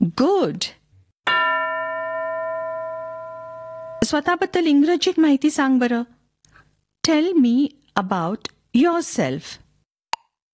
Good. स्वतःबद्दल इंग्रजीत माहिती सांग बरं. Tell me about yourself.